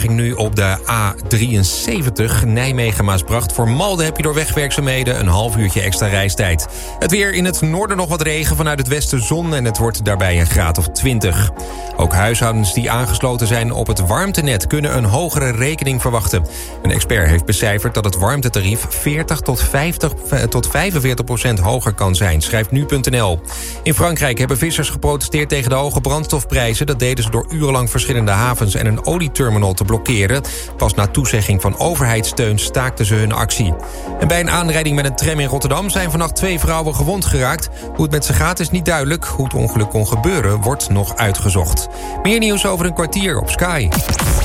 vertraging nu op de A73 Nijmegen-Maasbracht. Voor Malden heb je door wegwerkzaamheden een half uurtje extra reistijd. Het weer: in het noorden nog wat regen, vanuit het westen zon en het wordt daarbij een graad of 20. Ook huishoudens die aangesloten zijn op het warmtenet kunnen een hogere rekening verwachten. Een expert heeft becijferd dat het warmtetarief 40 tot 45% hoger kan zijn, schrijft nu.nl. In Frankrijk hebben vissers geprotesteerd tegen de hoge brandstofprijzen. Dat deden ze door urenlang verschillende havens en een olieterminal te blokkeren. Pas na toezegging van overheidssteun staakten ze hun actie. En bij een aanrijding met een tram in Rotterdam zijn vannacht 2 vrouwen gewond geraakt. Hoe het met ze gaat is niet duidelijk. Hoe het ongeluk kon gebeuren wordt nog uitgezocht. Meer nieuws over een kwartier op Sky.